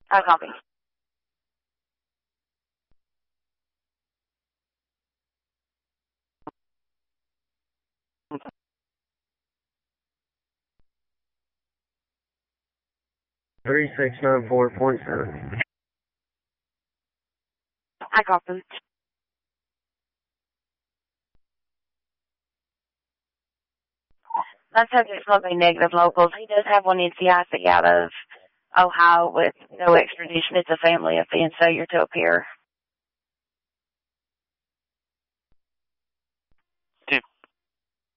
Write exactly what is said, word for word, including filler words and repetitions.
I copy. three six nine four point seven. I copy. That's subject smoking negative locals. He does have one in C I C out of Ohio with no extradition. It's a family of being failure to appear.